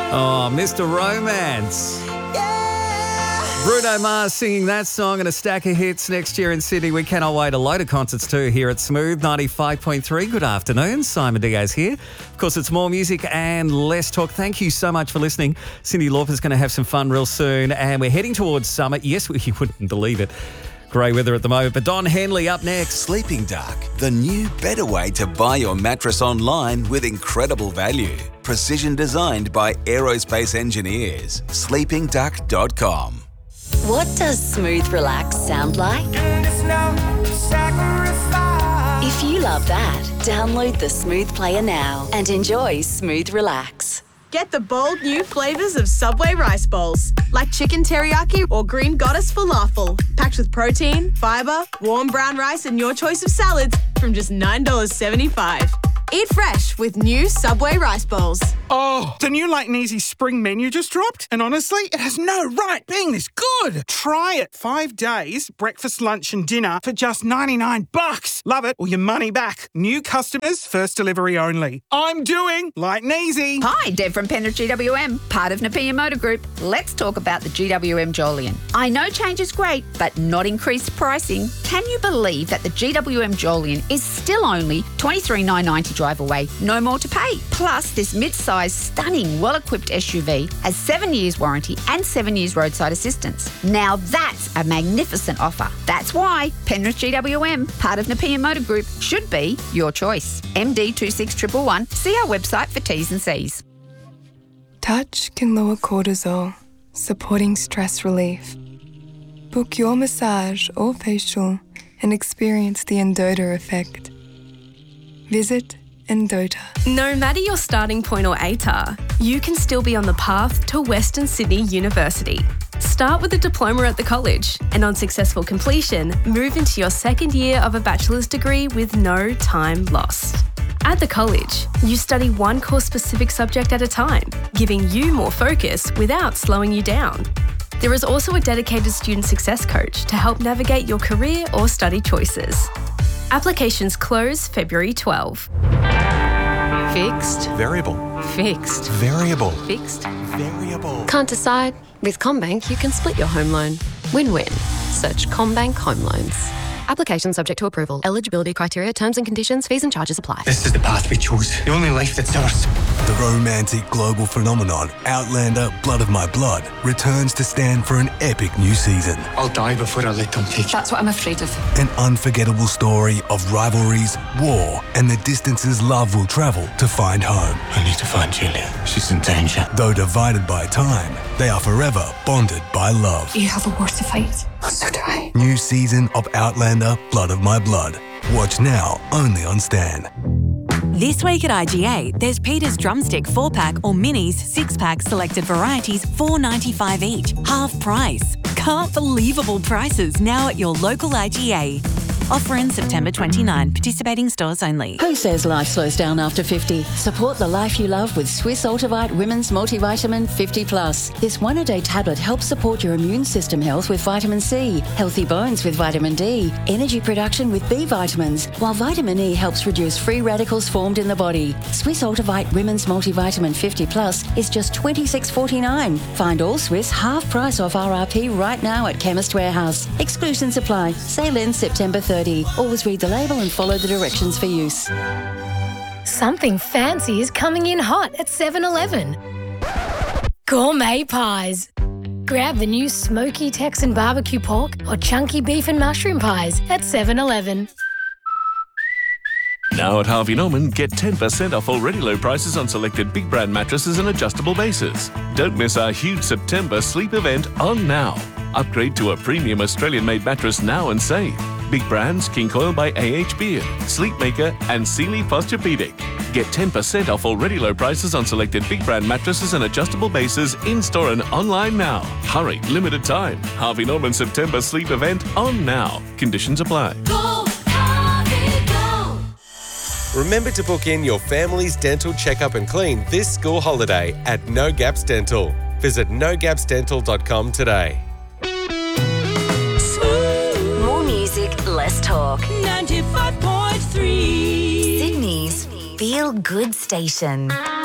Oh, Mr. Romance. Bruno Mars singing that song and a stack of hits next year in Sydney. We cannot wait. A load of concerts too here at Smooth 95.3. Good afternoon. Simon Diaz here. Of course, it's more music and less talk. Thank you so much for listening. Cyndi Lauper's going to have some fun real soon. And we're heading towards summer. Yes, you wouldn't believe it. Grey weather at the moment, but Don Henley up next. Sleeping Duck, the new, better way to buy your mattress online with incredible value. Precision designed by aerospace engineers. sleepingduck.com. What does Smooth Relax sound like? If you love that, download the Smooth Player now and enjoy Smooth Relax. Get the bold new flavours of Subway rice bowls, like chicken teriyaki or green goddess falafel, packed with protein, fibre, warm brown rice and your choice of salads from just $9.75. Eat fresh with new Subway rice bowls. Oh, the new Light and Easy spring menu just dropped, and honestly, it has no right being this good. Try it. 5 days, breakfast, lunch and dinner for just $99. Love it or your money back. New customers, first delivery only. I'm doing Light and Easy. Hi, Deb from Penrith GWM, part of Napier Motor Group. Let's talk about the GWM Jolion. I know change is great, but not increased pricing. Can you believe that the GWM Jolion is still only $23,990 drive away, no more to pay? Plus, this mid-sized, stunning, well-equipped SUV has 7 years warranty and 7 years roadside assistance. Now that's a magnificent offer. That's why Penrith GWM, part of Napier Motor Group, should be your choice. MD26111. See our website for T's and C's. Touch can lower cortisol, supporting stress relief. Book your massage or facial and experience the Endota effect. Visit Endota. No matter your starting point or ATAR, you can still be on the path to Western Sydney University. Start with a diploma at the college and on successful completion, move into your second year of a bachelor's degree with no time lost. At the college, you study one course-specific subject at a time, giving you more focus without slowing you down. There is also a dedicated student success coach to help navigate your career or study choices. Applications close February 12. Fixed. Variable. Fixed. Variable. Fixed. Variable. Can't decide? With CommBank, you can split your home loan. Win-win. Search CommBank Home Loans. Application subject to approval. Eligibility criteria, terms and conditions, fees and charges apply. This is the path we chose. The only life that's ours. The romantic global phenomenon, Outlander Blood of My Blood, returns to stand for an epic new season. I'll die before I let them take you. That's what I'm afraid of. An unforgettable story of rivalries, war, and the distances love will travel to find home. I need to find Julia. She's in danger. Though divided by time, they are forever bonded by love. You have a war to fight. So do I. New season of Outlander Blood of My Blood. Watch now only on Stan. This week at IGA, there's Peter's Drumstick 4-pack or Minis 6-pack selected varieties $4.95 each, half price. Can't believable prices now at your local IGA. Offer in September 29. Participating stores only. Who says life slows down after 50? Support the life you love with Swiss Ultivite Women's Multivitamin 50+. This one-a-day tablet helps support your immune system health with vitamin C, healthy bones with vitamin D, energy production with B vitamins, while vitamin E helps reduce free radicals formed in the body. Swiss Ultivite Women's Multivitamin 50+ is just $26.49. Find all Swiss half price off RRP right now at Chemist Warehouse. Exclusions apply. Sale ends September 30. Always read the label and follow the directions for use. Something fancy is coming in hot at 7-Eleven. Gourmet pies. Grab the new smoky Texan barbecue pork or chunky beef and mushroom pies at 7-Eleven. Now at Harvey Norman, get 10% off already low prices on selected big brand mattresses and adjustable bases. Don't miss our huge September sleep event on now. Upgrade to a premium Australian-made mattress now and save. Big brands King Coil by AH Beard, Sleepmaker and Sealy Posturepedic. Get 10% off already low prices on selected big brand mattresses and adjustable bases in-store and online now. Hurry, limited time. Harvey Norman September sleep event on now. Conditions apply. Go, Harvey, go. Remember to book in your family's dental checkup and clean this school holiday at No Gaps Dental. Visit nogapsdental.com today. More music, less talk. 95.3 Sydney's Feel Good Station.